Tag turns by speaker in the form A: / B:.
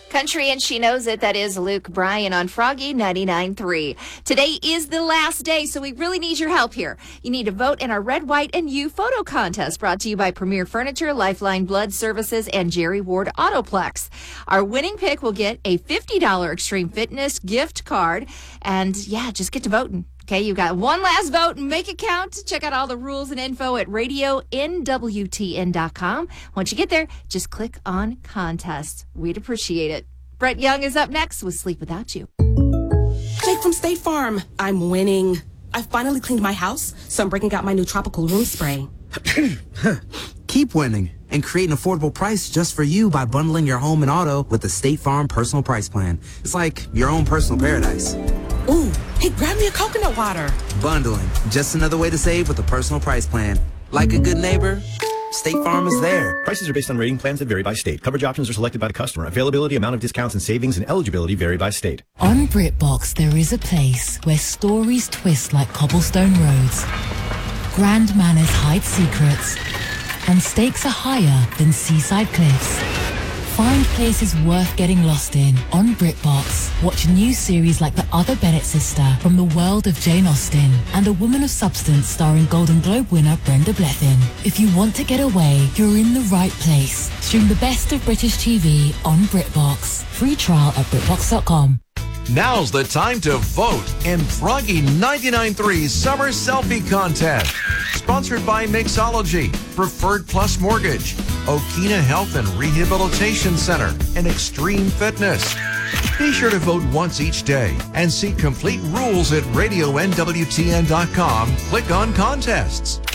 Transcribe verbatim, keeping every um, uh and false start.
A: Country and She Knows It, that is Luke Bryan on Froggy ninety-nine point three. Today is the last day, so we really need your help here. You need to vote in our Red, White, and You photo contest brought to you by Premier Furniture, Lifeline Blood Services, and Jerry Ward Autoplex. Our winning pick will get a fifty dollars Extreme Fitness gift card, and yeah, just get to voting. Okay, you've got one last vote and make it count. Check out all the rules and info at radio N W T N dot com. Once you get there, just click on contest. We'd appreciate it. Brett Young is up next with Sleep Without You.
B: Jake from State Farm. I'm winning. I finally cleaned my house, so I'm breaking out my new tropical room spray.
C: Keep winning and create an affordable price just for you by bundling your home and auto with the State Farm Personal Price Plan. It's like your own personal paradise.
B: Ooh, hey, grab me a coconut water.
C: Bundling, just another way to save with a personal price plan. Like a good neighbor, State Farm is there.
D: Prices are based on rating plans that vary by state. Coverage options are selected by the customer. Availability, amount of discounts and savings, and eligibility vary by state.
E: On BritBox, there is a place where stories twist like cobblestone roads, grand manners hide secrets, and stakes are higher than seaside cliffs. Find places worth getting lost in on BritBox. Watch new series like The Other Bennett Sister from the world of Jane Austen and A Woman of Substance starring Golden Globe winner Brenda Blethyn. If you want to get away, you're in the right place. Stream the best of British T V on BritBox. Free trial at BritBox dot com.
F: Now's the time to vote in Froggy ninety-nine point three's Summer Selfie Contest. Sponsored by Mixology, Preferred Plus Mortgage, Okina Health and Rehabilitation Center, and Extreme Fitness. Be sure to vote once each day and see complete rules at radio N W T N dot com. Click on Contests.